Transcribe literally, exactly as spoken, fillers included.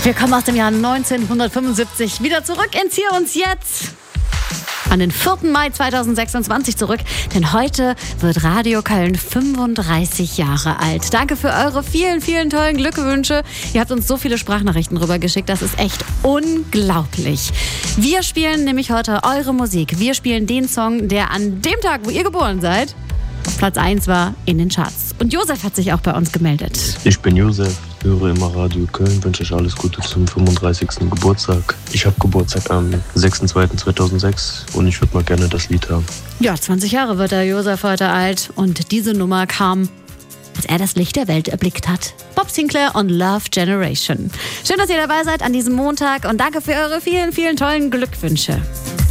Wir kommen aus dem Jahr neunzehnhundertfünfundsiebzig wieder zurück ins Hier und Jetzt. An den vierten Mai zweitausendsechsundzwanzig zurück, denn heute wird Radio Köln fünfunddreißig Jahre alt. Danke für eure vielen, vielen tollen Glückwünsche. Ihr habt uns so viele Sprachnachrichten rübergeschickt, das ist echt unglaublich. Wir spielen nämlich heute eure Musik. Wir spielen den Song, der an dem Tag, wo ihr geboren seid, auf Platz eins war in den Charts. Und Josef hat sich auch bei uns gemeldet. Ich bin Josef, höre immer Radio Köln, wünsche euch alles Gute zum fünfunddreißigsten Geburtstag. Ich habe Geburtstag am sechster zweiter zweitausendsechs und ich würde mal gerne das Lied haben. Ja, zwanzig Jahre wird der Josef heute alt und diese Nummer kam, als er das Licht der Welt erblickt hat. Bob Sinclair und Love Generation. Schön, dass ihr dabei seid an diesem Montag und danke für eure vielen, vielen tollen Glückwünsche.